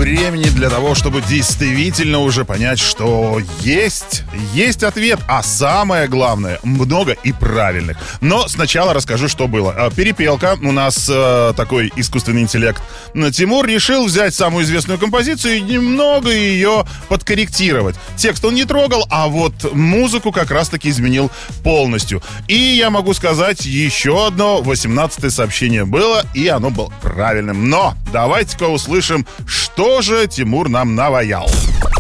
времени для того, чтобы действительно уже понять, что есть ответ, а самое главное, много и правильных. Но сначала расскажу, что было. Перепелка, у нас такой искусственный интеллект. Тимур решил взять самую известную композицию и немного ее подкорректировать. Текст он не трогал, а вот музыку как раз-таки изменил полностью. И я могу сказать, еще одно 18-е сообщение было, и оно было правильным. Но давайте-ка услышим, что же Тимур нам наваял.